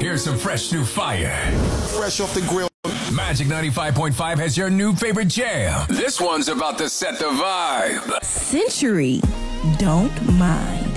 Here's some fresh new fire. Fresh off the grill. Magic 95.5 has your new favorite jam. This one's about to set the vibe. Century, don't mind.